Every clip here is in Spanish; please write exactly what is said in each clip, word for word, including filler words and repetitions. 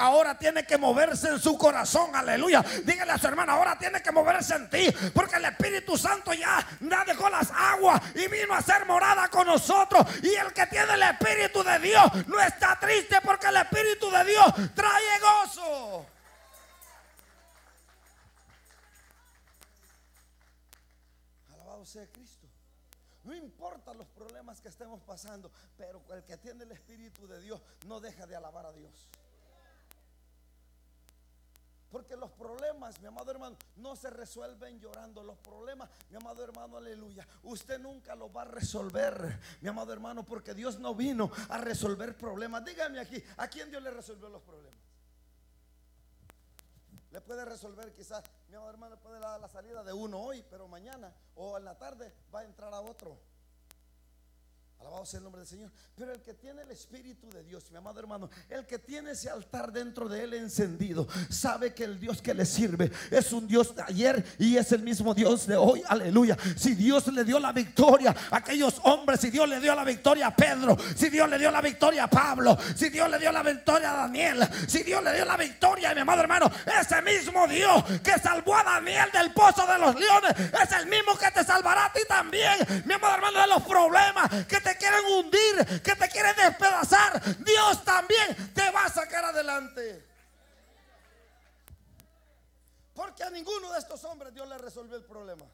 ahora tiene que moverse en su corazón. Aleluya. Dígale a su hermano, ahora tiene que moverse en ti, porque el Espíritu Santo ya, ya dejó las aguas y vino a ser morada con nosotros. Y el que tiene el Espíritu de Dios no está triste, porque el Espíritu de Dios trae gozo. Alabado sea Cristo. No importa los problemas que estemos pasando, pero el que tiene el Espíritu de Dios no deja de alabar a Dios. Porque los problemas, mi amado hermano, no se resuelven llorando. Los problemas, mi amado hermano, aleluya, usted nunca los va a resolver, mi amado hermano, porque Dios no vino a resolver problemas. Dígame aquí, ¿a quién Dios le resolvió los problemas? Le puede resolver quizás, mi amado hermano, puede dar la salida de uno hoy, pero mañana o en la tarde va a entrar a otro. Alabado sea el nombre del Señor. Pero el que tiene el Espíritu de Dios, mi amado hermano, el que tiene ese altar dentro de él encendido, sabe que el Dios que le sirve es un Dios de ayer y es el mismo Dios de hoy. Aleluya. Si Dios le dio la victoria a aquellos hombres, si Dios le dio la victoria a Pedro, si Dios le dio la victoria a Pablo, si Dios le dio la victoria a Daniel, si Dios le dio la victoria, mi amado hermano, ese mismo Dios que salvó a Daniel del pozo de los leones es el mismo que te salvará a ti también, mi amado hermano, de los problemas que te quieren hundir, que te quieren despedazar. Dios también te va a sacar adelante, porque a ninguno de estos hombres Dios le resolvió el problema.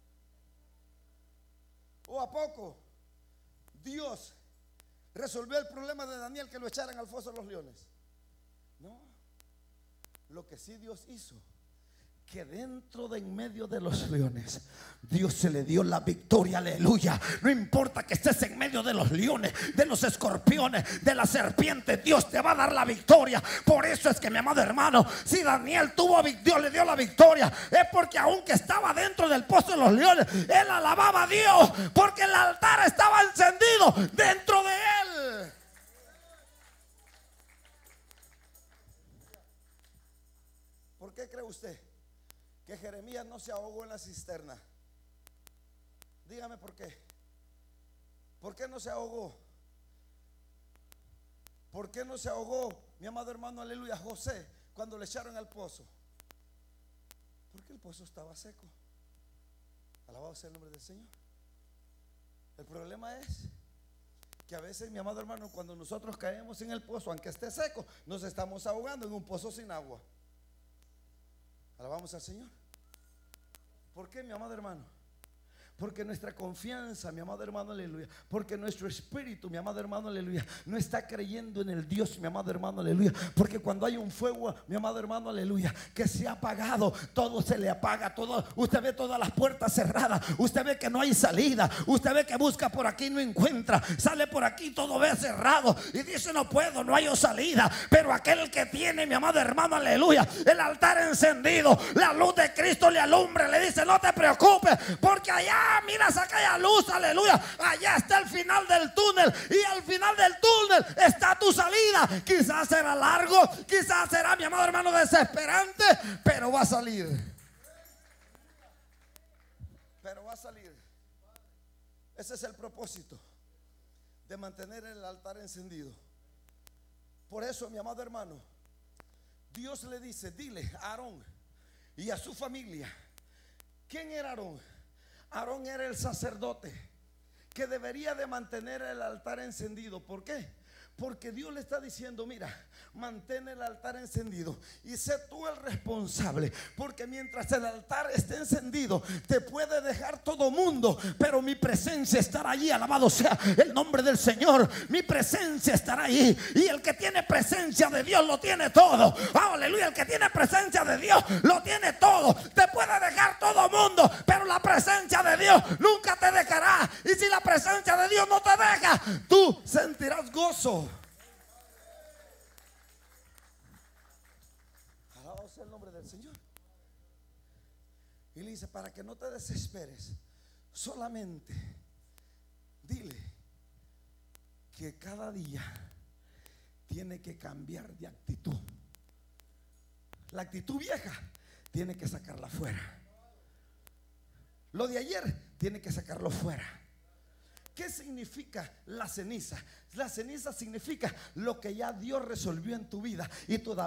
¿O a poco Dios resolvió el problema de Daniel, que lo echaran al foso de los leones? No. Lo que sí Dios hizo, que dentro de en medio de los leones Dios se le dio la victoria. Aleluya. No importa que estés en medio de los leones, de los escorpiones, de la serpiente, Dios te va a dar la victoria. Por eso es que, mi amado hermano, si Daniel tuvo, Dios le dio la victoria, es porque aunque estaba dentro del pozo de los leones, él alababa a Dios, porque el altar estaba encendido dentro de él. ¿Por qué cree usted que Jeremías no se ahogó en la cisterna? Dígame por qué. ¿Por qué no se ahogó? ¿Por qué no se ahogó, mi amado hermano, aleluya, José, cuando le echaron al pozo? Porque el pozo estaba seco. Alabado sea el nombre del Señor. El problema es que a veces, mi amado hermano, cuando nosotros caemos en el pozo, aunque esté seco, nos estamos ahogando en un pozo sin agua. Alabamos al Señor. ¿Por qué, mi amado hermano? Porque nuestra confianza, mi amado hermano, aleluya, porque nuestro espíritu, mi amado hermano, aleluya, no está creyendo en el Dios, mi amado hermano, aleluya. Porque cuando hay un fuego, mi amado hermano, aleluya, que se ha apagado, todo se le apaga, todo. Usted ve todas las puertas cerradas, usted ve que no hay salida, usted ve que busca por aquí y no encuentra, sale por aquí, todo ve cerrado y dice: no puedo, no hay salida. Pero aquel que tiene, mi amado hermano, aleluya, el altar encendido, la luz de Cristo le alumbra, le dice: no te preocupes, porque allá, mira, saca aquella luz, aleluya, allá está el final del túnel, y al final del túnel está tu salida. Quizás será largo, quizás será, mi amado hermano, desesperante, pero va a salir. Pero va a salir. Ese es el propósito de mantener el altar encendido. Por eso, mi amado hermano, Dios le dice: dile a Aarón y a su familia. ¿Quién era Aarón? Aarón era el sacerdote que debería de mantener el altar encendido. ¿Por qué? Porque Dios le está diciendo: mira, mantén el altar encendido y sé tú el responsable, porque mientras el altar esté encendido te puede dejar todo mundo, pero mi presencia estará allí. Alabado sea el nombre del Señor. Mi presencia estará allí, y el que tiene presencia de Dios lo tiene todo. Oh, aleluya. El que tiene presencia de Dios lo tiene todo. Te puede dejar todo mundo, pero la presencia de Dios nunca te dejará. Y si la presencia de Dios no te deja, tú sentirás gozo. El nombre del Señor. Y le dice: para que no te desesperes, solamente dile que cada día tiene que cambiar de actitud. La actitud vieja tiene que sacarla fuera. Lo de ayer tiene que sacarlo fuera. ¿Qué significa la ceniza? La ceniza significa lo que ya Dios resolvió en tu vida y todavía